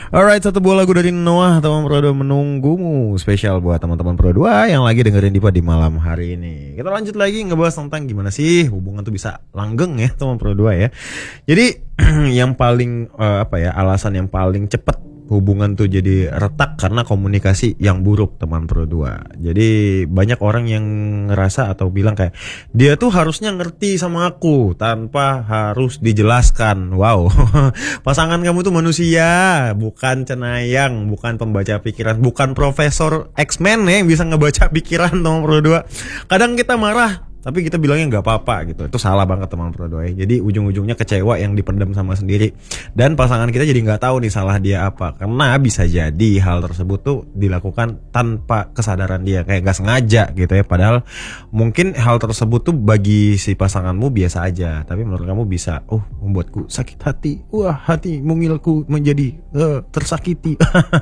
Alright, satu buah lagu dari Noah, teman Pro 2 menunggumu. Spesial buat teman-teman Pro 2 yang lagi dengerin Dipa di malam hari ini. Kita lanjut lagi ngebahas tentang gimana sih hubungan tuh bisa langgeng ya teman Pro 2 ya. Jadi yang paling alasan yang paling cepet hubungan tuh jadi retak karena komunikasi yang buruk teman Pro 2. Jadi banyak orang yang ngerasa atau bilang kayak dia tuh harusnya ngerti sama aku tanpa harus dijelaskan. Wow. Pasangan kamu tuh manusia, bukan cenayang, bukan pembaca pikiran, bukan Profesor X-Men ya yang bisa ngebaca pikiran teman Pro 2. Kadang kita marah tapi kita bilangnya nggak apa-apa gitu. Itu salah banget teman Pro 2 ya. Jadi ujung-ujungnya kecewa yang dipendam sama sendiri. Dan pasangan kita jadi nggak tahu nih salah dia apa. Karena bisa jadi hal tersebut tuh dilakukan tanpa kesadaran dia, kayak nggak sengaja gitu ya. Padahal mungkin hal tersebut tuh bagi si pasanganmu biasa aja, tapi menurut kamu bisa membuatku sakit hati. Wah, hati mungilku menjadi tersakiti.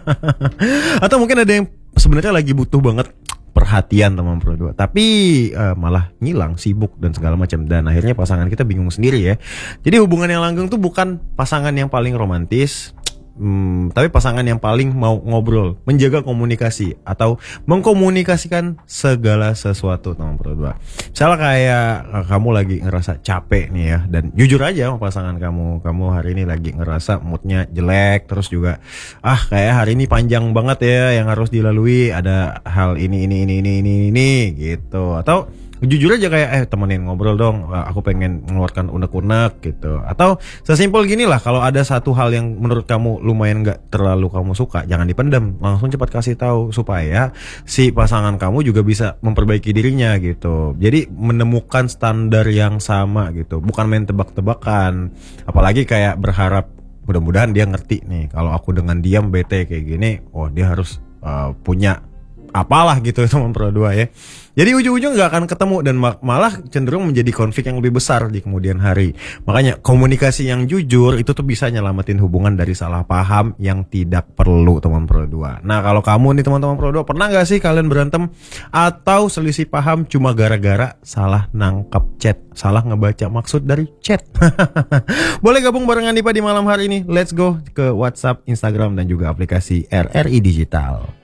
Atau mungkin ada yang sebenarnya lagi butuh banget perhatian teman Pro 2, tapi malah ngilang, sibuk dan segala macam, dan akhirnya pasangan kita bingung sendiri ya. Jadi hubungan yang langgeng tuh bukan pasangan yang paling romantis, tapi pasangan yang paling mau ngobrol, menjaga komunikasi atau mengkomunikasikan segala sesuatu teman Pro 2. Misalnya kayak kamu lagi ngerasa capek nih ya, dan jujur aja sama pasangan kamu hari ini lagi ngerasa moodnya jelek, terus juga kayak hari ini panjang banget ya yang harus dilalui, ada hal ini gitu. Atau jujur aja kayak temenin ngobrol dong, aku pengen mengeluarkan unek-unek gitu. Atau sesimpel gini lah, kalau ada satu hal yang menurut kamu lumayan gak terlalu kamu suka, jangan dipendam, langsung cepat kasih tahu supaya si pasangan kamu juga bisa memperbaiki dirinya gitu. Jadi menemukan standar yang sama gitu, bukan main tebak-tebakan. Apalagi kayak berharap mudah-mudahan dia ngerti nih kalau aku dengan diam bete kayak gini, dia harus punya apalah gitu teman Pro 2 ya. Jadi ujung-ujung gak akan ketemu dan malah cenderung menjadi konflik yang lebih besar di kemudian hari. Makanya komunikasi yang jujur itu tuh bisa nyelamatin hubungan dari salah paham yang tidak perlu teman Pro 2. Nah kalau kamu nih teman-teman Pro 2, pernah gak sih kalian berantem atau selisih paham cuma gara-gara salah nangkep chat, salah ngebaca maksud dari chat? Boleh gabung barengan Dipa di malam hari ini. Let's go ke WhatsApp, Instagram dan juga aplikasi RRI Digital.